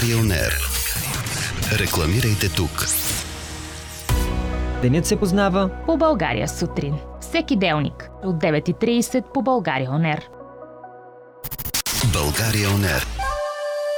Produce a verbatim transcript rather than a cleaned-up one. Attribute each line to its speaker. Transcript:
Speaker 1: България On Air. Рекламирайте тук.
Speaker 2: Денят се познава
Speaker 3: по България сутрин. Всеки делник от девет и трийсет по България On Air.
Speaker 1: България On Air.